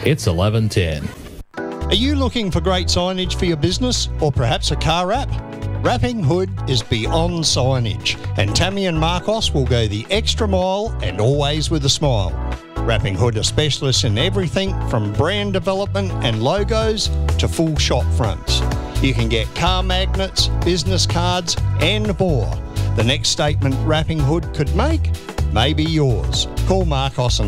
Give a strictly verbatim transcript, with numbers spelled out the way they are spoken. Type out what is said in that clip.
It's eleven ten. Are you looking for great signage for your business or perhaps a car wrap? Wrapping Hood is beyond signage, and Tammy and Marcos will go the extra mile and always with a smile. Wrapping Hood are specialists in everything from brand development and logos to full shop fronts. You can get car magnets, business cards and more. The next statement Wrapping Hood could make may be yours. Call Marcos and